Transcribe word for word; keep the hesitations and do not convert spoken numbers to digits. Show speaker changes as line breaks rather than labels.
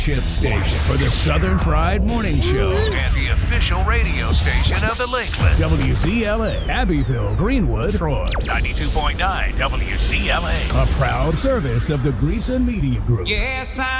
Chip station for the Southern Fried Morning Show.
And the official radio station of the Lakeland.
W Z L A, Abbeville, Greenwood, Troy.
ninety-two point nine W Z L A.
A proud service of the Greason Media Group.
Yes, I